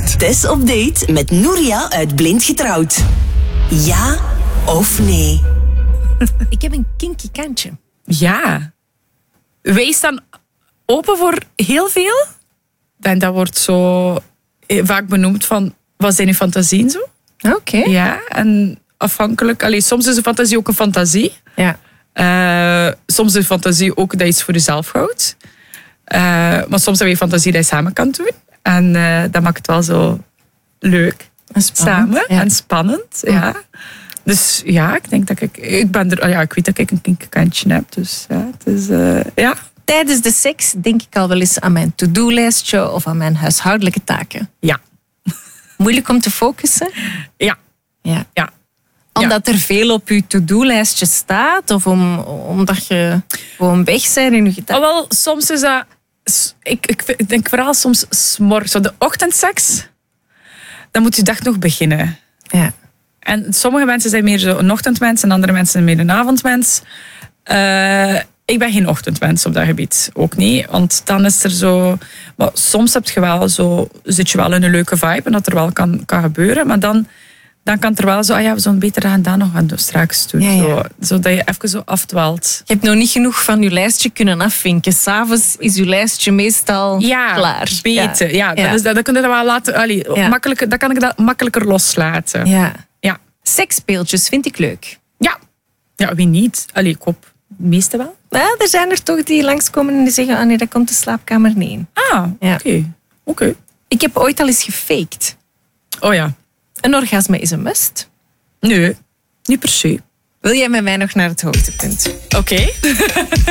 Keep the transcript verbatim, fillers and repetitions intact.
Tess op date met Nouria uit Blind Getrouwd. Ja of nee? Ik heb een kinky kantje. Ja. Wij staan open voor heel veel. En dat wordt zo vaak benoemd van, wat zijn uw fantasieën zo? Oké. Okay. Ja, en afhankelijk... Allee, soms is een fantasie ook een fantasie. Ja. Uh, soms is een fantasie ook dat je iets voor jezelf houdt. Uh, maar soms heb je een fantasie dat je samen kan doen. En uh, dat maakt het wel zo leuk. En spannend. Samen. Ja. En spannend, ja. ja. Dus ja, ik denk dat ik... Ik, ben er, ja, ik weet dat ik een kinkerkantje heb. Dus ja, het is... Uh, ja. Tijdens de seks denk ik al wel eens aan mijn to-do-lijstje of aan mijn huishoudelijke taken. Ja. Moeilijk om te focussen? Ja. Ja. ja. Omdat ja. er veel op je to-do-lijstje staat? Of om, omdat je gewoon weg bent in je gedachten? Oh, wel, soms is dat... Ik, ik, ik denk vooral soms 's morgens. Zo de ochtendseks, dan moet je dag nog beginnen. Ja. En sommige mensen zijn meer zo een ochtendmens en andere mensen zijn meer een avondmens. Uh, ik ben geen ochtendmens op dat gebied. Ook niet. Want dan is er zo... Maar soms heb je wel zo, zit je wel in een leuke vibe en dat er wel kan, kan gebeuren. Maar dan, dan kan het er wel zo... Ah ja, we zullen beter gaan dan nog gaan straks doen. Ja, ja. Zo, zodat je even zo afdwaalt. Je hebt nog niet genoeg van je lijstje kunnen afvinken. 'S Avonds is je lijstje meestal ja, klaar. beter. Ja, ja, ja. Dat, is, dat, dat kun je dat wel laten... Allee, ja. makkelijker, dat kan ik dat makkelijker loslaten. Ja. Ja. Seksspeeltjes vind ik leuk. Ja. Ja, wie niet? Allee, ik hoop de meeste wel. Ja, er zijn er toch die langskomen en die zeggen... Oh nee, dat komt de slaapkamer niet in. Ah, oké. Ja. Okay. Okay. Ik heb ooit al eens gefaked. Oh ja. Een orgasme is een must. Nee, niet per se. Wil jij met mij nog naar het hoogtepunt? Oké. Okay.